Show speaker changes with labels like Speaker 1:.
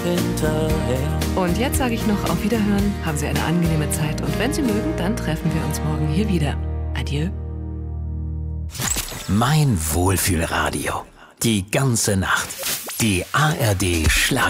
Speaker 1: hinterher.
Speaker 2: Und jetzt sage ich noch auf Wiederhören, haben Sie eine angenehme Zeit und wenn Sie mögen, dann treffen wir uns morgen hier wieder. Adieu.
Speaker 3: Mein Wohlfühlradio. Die ganze Nacht. Die ARD Schlager.